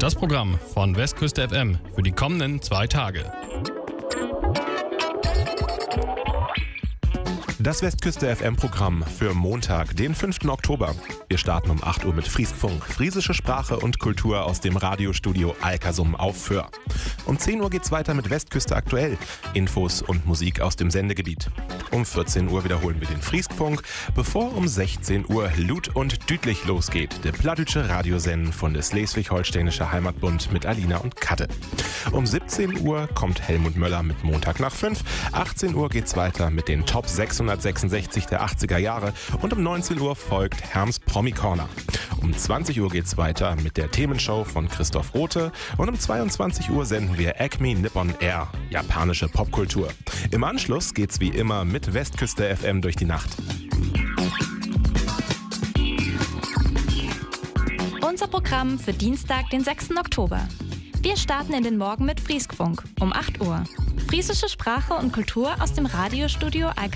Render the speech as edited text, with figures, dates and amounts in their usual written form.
Das Programm von Westküste FM für die kommenden 2 Tage. Das Westküste FM-Programm für Montag, den 5. Oktober. Wir starten um 8 Uhr mit Frieskfunk, friesische Sprache und Kultur aus dem Radiostudio Alkersum auf Föhr. Um 10 Uhr geht's weiter mit Westküste aktuell, Infos und Musik aus dem Sendegebiet. Um 14 Uhr wiederholen wir den Frieskfunk, bevor um 16 Uhr Lut und Dütlich losgeht, der plattdeutsche Radiosenden von der Schleswig-Holsteinische Heimatbund mit Alina und Katte. Um 17 Uhr kommt Helmut Möller mit Montag nach 5. 18 Uhr geht's weiter mit den Top 666 der 80er Jahre und um 19 Uhr folgt Herms Promi Corner. Um 20 Uhr geht's weiter mit der Themenshow von Christoph Rothe und um 22 Uhr senden wir Acme Nippon Air, japanische Popkultur. Im Anschluss geht's wie immer mit Westküste FM durch die Nacht. Unser Programm für Dienstag, den 6. Oktober. Wir starten in den Morgen mit Frieskfunk um 8 Uhr. Friesische Sprache und Kultur aus dem Radiostudio Alkersum.